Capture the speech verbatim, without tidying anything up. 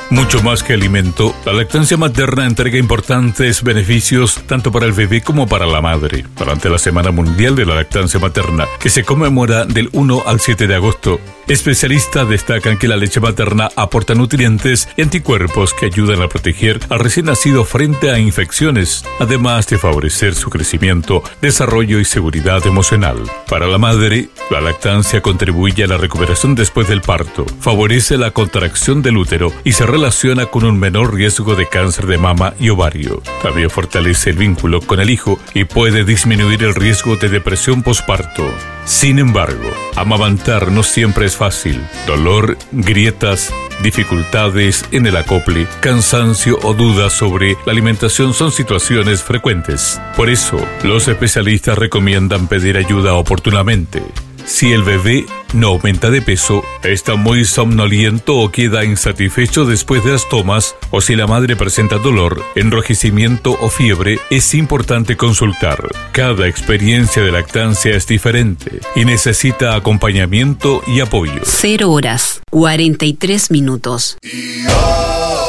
Mucho más que alimento, la lactancia materna entrega importantes beneficios tanto para el bebé como para la madre. Durante la Semana Mundial de la Lactancia Materna, que se conmemora del uno al siete de agosto, especialistas destacan que la leche materna aporta nutrientes y anticuerpos que ayudan a proteger al recién nacido frente a infecciones, además de favorecer su crecimiento, desarrollo y seguridad emocional. Para la madre, la lactancia contribuye a la recuperación después del parto, favorece la contracción del útero y se relaciona con un menor riesgo de cáncer de mama y ovario. También fortalece el vínculo con el hijo y puede disminuir el riesgo de depresión posparto. Sin embargo, amamantar no siempre es fácil. Dolor, grietas, dificultades en el acople, cansancio o dudas sobre la alimentación son situaciones frecuentes. Por eso, los especialistas recomiendan pedir ayuda oportunamente. Si el bebé no aumenta de peso, está muy somnoliento o queda insatisfecho después de las tomas, o si la madre presenta dolor, enrojecimiento o fiebre, es importante consultar. Cada experiencia de lactancia es diferente y necesita acompañamiento y apoyo. Cero horas, cuarenta y tres minutos.